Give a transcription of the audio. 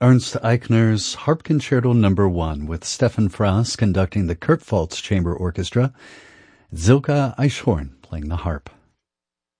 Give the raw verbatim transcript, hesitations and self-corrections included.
Ernst Eichner's Harp Concerto Number One, with Stefan Frass conducting the Kurt Faltz Chamber Orchestra, Zilka Eichhorn playing the harp.